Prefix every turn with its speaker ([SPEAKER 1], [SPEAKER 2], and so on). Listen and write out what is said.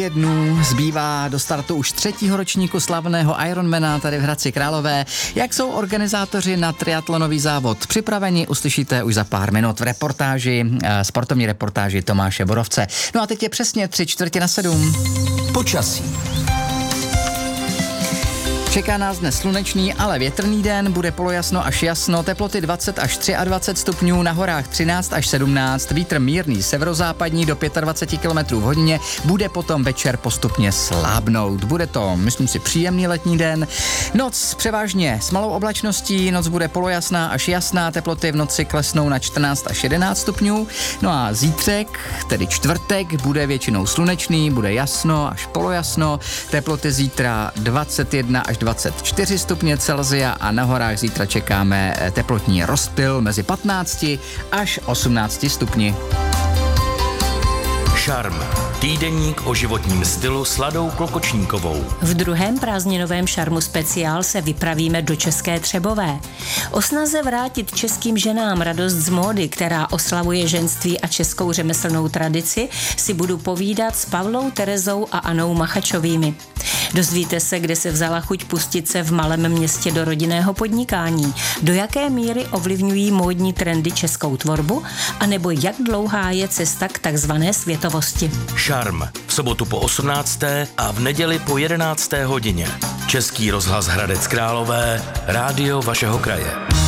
[SPEAKER 1] Dnů zbývá do startu už 3. ročníku slavného Ironmana tady v Hradci Králové. Jak jsou organizátoři na triatlonový závod připraveni, uslyšíte už za pár minut v reportáži, sportovní reportáži Tomáše Borovce. No a teď je přesně 6:45.
[SPEAKER 2] Počasí.
[SPEAKER 1] Čeká nás dnes slunečný, ale větrný den, bude polojasno až jasno, teploty 20 až 23 stupňů, na horách 13 až 17, vítr mírný severozápadní do 25 km v hodině, bude potom večer postupně slábnout. Bude to, myslím si, příjemný letní den. Noc převážně s malou oblačností, noc bude polojasná až jasná, teploty v noci klesnou na 14 až 11 stupňů. No a zítřek, tedy čtvrtek, bude většinou slunečný, bude jasno až polojasno, teploty zítra 21 až 24 stupně Celsia a na horách zítra čekáme teplotní rozptyl mezi 15 až 18 stupni.
[SPEAKER 2] Šarm. Týdeník o životním stylu s Ladou Klokočníkovou.
[SPEAKER 3] V druhém prázdninovém Šarmu speciál se vypravíme do České Třebové. O snaze vrátit českým ženám radost z módy, která oslavuje ženství a českou řemeslnou tradici, si budu povídat s Pavlou Terezou a Anou Machačovými. Dozvíte se, kde se vzala chuť pustit se v malém městě do rodinného podnikání, do jaké míry ovlivňují módní trendy českou tvorbu, anebo jak dlouhá je cesta k takzvané světovosti.
[SPEAKER 2] Šarm. V sobotu po 18. a v neděli po 11. hodině. Český rozhlas Hradec Králové, rádio vašeho kraje.